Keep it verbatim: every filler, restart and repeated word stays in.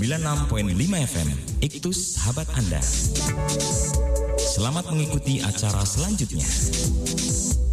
sembilan puluh enam koma lima F M, Iktus Sahabat Anda. Selamat mengikuti acara selanjutnya.